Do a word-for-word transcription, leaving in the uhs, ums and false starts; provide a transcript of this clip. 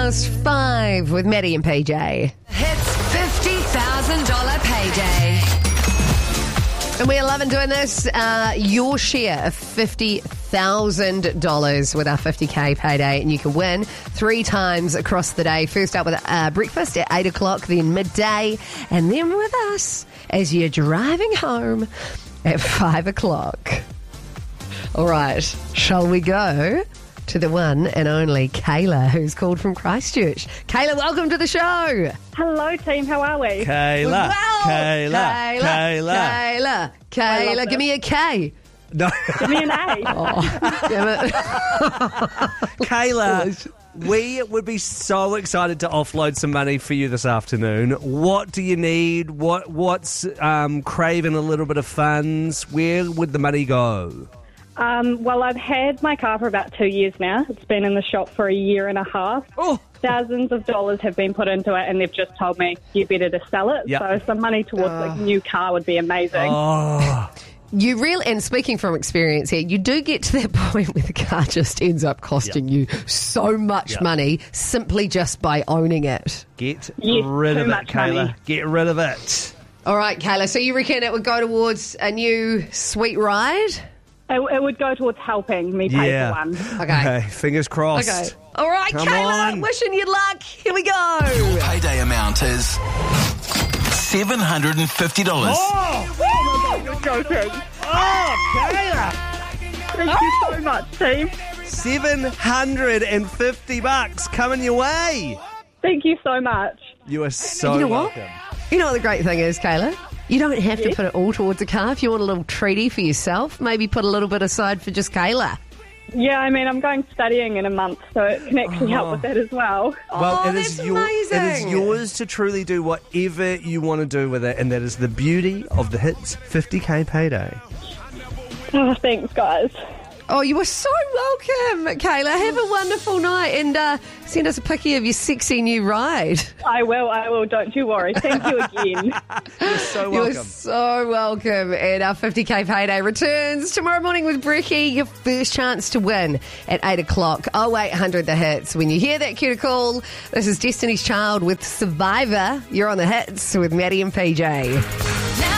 past five with Maddie and P J. Hits fifty thousand dollars payday. And we are loving doing this. Uh, your share of fifty thousand dollars with our fifty K payday. And you can win three times across the day. First up with uh, breakfast at eight o'clock, then midday, and then with us as you're driving home at five o'clock. All right, shall we go to the one and only Kayla, who's called from Christchurch. Kayla, welcome to the show. Hello, team. How are we? Kayla, Well, Kayla, Kayla, Kayla. Kayla, Kayla, give me a K. No, Give me an A. Oh, damn it. Kayla, we would be so excited to offload some money for you this afternoon. What do you need? What What's um, craving a little bit of funds? Where would the money go? Um, well, I've had my car for about two years now. It's been in the shop for a year and a half. Oh, Thousands of dollars have been put into it, and they've just told me you better to sell it. Yep. So some money towards a new car would be amazing. oh. You really, and speaking from experience here, you do get to that point where the car just ends up costing you so much Yep. money simply just by owning it. Get Yes, rid too of it, much Kayla. money. Get rid of it. All right, Kayla, so you reckon it would go towards a new sweet ride? It, it would go towards helping me pay Yeah. for one. Okay. Okay, fingers crossed. Okay. All right, Come Kayla, on. wishing you luck. Here we go. Payday amount is seven hundred fifty dollars. Oh, You're joking. oh, Kayla. Thank you so much, team. seven hundred fifty bucks coming your way. Thank you so much. You are so You know what? welcome. You know what the great thing is, Kayla? You don't have to Yes. put it all towards a car. If you want a little treaty for yourself, maybe put a little bit aside for just Kayla. Yeah, I mean, I'm going studying in a month, so it can actually help with that as well. Well, Oh, it is that's your, it is amazing. yours to truly do whatever you want to do with it, and that is the beauty of the Hits fifty K payday. Oh, thanks, guys. Oh, you are so welcome, Kayla. Have a wonderful night and uh, send us a picture of your sexy new ride. I will, I will. Don't you worry. Thank you again. You're so You're welcome. so welcome. And our fifty K payday returns tomorrow morning with Brecky. Your first chance to win at eight o'clock. oh eight hundred the hits. When you hear that cue to call, this is Destiny's Child with Survivor. You're on the hits with Maddie and P J. Now